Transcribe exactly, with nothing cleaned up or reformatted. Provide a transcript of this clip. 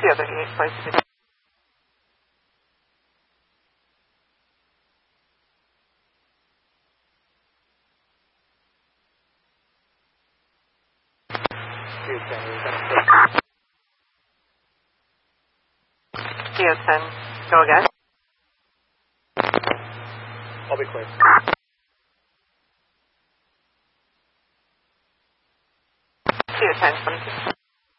the other gate, please. T O ten, go again. I'll be clear. T O ten, twenty-two.